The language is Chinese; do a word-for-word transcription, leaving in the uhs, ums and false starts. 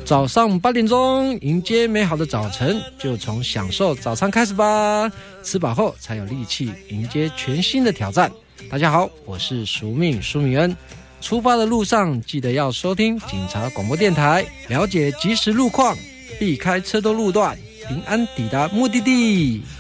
早上八点钟，迎接美好的早晨，就从享受早餐开始吧。吃饱后才有力气迎接全新的挑战。大家好，我是淑命苏明恩。出发的路上，记得要收听警察广播电台，了解即时路况，避开车多路段，平安抵达目的地。